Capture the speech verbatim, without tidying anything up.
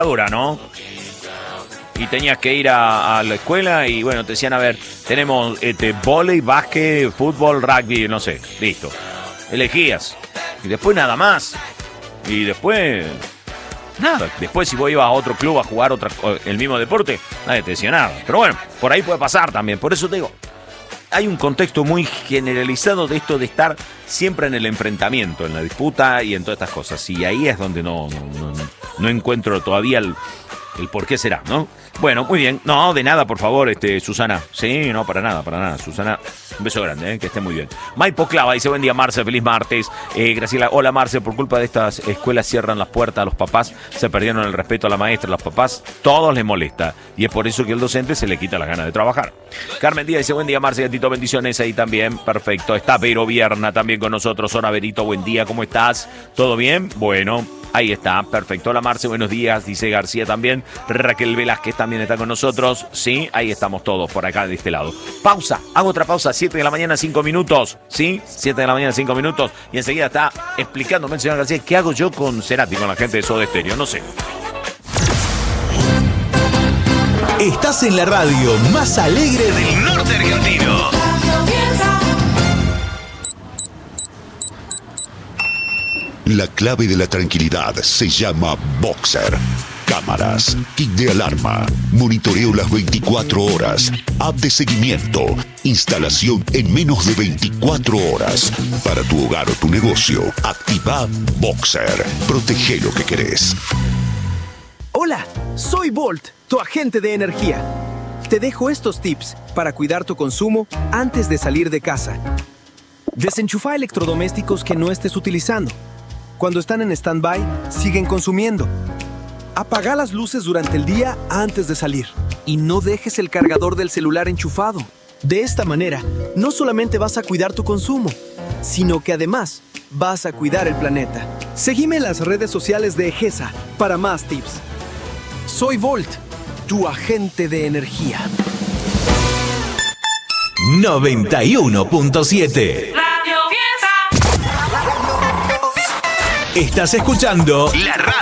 dura, ¿no? Y tenías que ir a, a la escuela y bueno, te decían, a ver, tenemos este, vóley, básquet, fútbol, rugby, no sé, listo. Elegías. Y después nada más. Y después... Nada. Después si vos ibas a otro club a jugar otra, el mismo deporte, nadie te decía nada. Pero bueno, por ahí puede pasar también. Por eso te digo, hay un contexto muy generalizado de esto de estar siempre en el enfrentamiento, en la disputa y en todas estas cosas. Y ahí es donde no, no, no, no encuentro todavía el, el por qué será, ¿no? Bueno, muy bien. No, de nada, por favor, este, Susana. Sí, no, para nada, para nada. Susana, un beso grande, ¿eh? Que esté muy bien. Maipo Clava dice, buen día, Marce, feliz martes. Eh, Graciela, hola, Marce, por culpa de estas escuelas cierran las puertas a los papás, se perdieron el respeto a la maestra, a los papás, todos les molesta. Y es por eso que el docente se le quita las ganas de trabajar. Carmen Díaz dice, buen día, Marce, gatito, bendiciones ahí también. Perfecto. Está Vero Vierna también con nosotros. Hola, Verito, buen día, ¿cómo estás? ¿Todo bien? Bueno. Ahí está, perfecto. Hola Marce, buenos días, dice García también. Raquel Velázquez también está con nosotros. Sí, ahí estamos todos por acá de este lado. Pausa, hago otra pausa, siete de la mañana, cinco minutos. Sí, siete de la mañana, cinco minutos. Y enseguida está explicándome el señor García qué hago yo con Cerati, con la gente de Soda Stereo, no sé. Estás en la radio más alegre del norte argentino. La clave de la tranquilidad se llama Boxer. Cámaras, kit de alarma, monitoreo las veinticuatro horas, app de seguimiento, instalación en menos de veinticuatro horas. Para tu hogar o tu negocio, activa Boxer. Protege lo que querés. Hola, soy Volt, tu agente de energía. Te dejo estos tips para cuidar tu consumo antes de salir de casa. Desenchufa electrodomésticos que no estés utilizando. Cuando están en stand-by, siguen consumiendo. Apaga las luces durante el día antes de salir. Y no dejes el cargador del celular enchufado. De esta manera, no solamente vas a cuidar tu consumo, sino que además vas a cuidar el planeta. Seguime en las redes sociales de Egesa para más tips. Soy Volt, tu agente de energía. noventa y uno punto siete. Estás escuchando la radio.